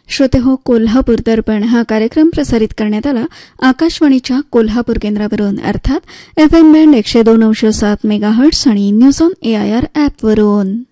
श्रोते हो, कोल्हापूर दर्पण हा कार्यक्रम प्रसारित करण्यात आला आकाशवाणीच्या कोल्हापूर केंद्रावरून, अर्थात FM बँड 102.7 मेगाहर्ट्झ आणि न्यूज ऑन AIR ॲपवरून.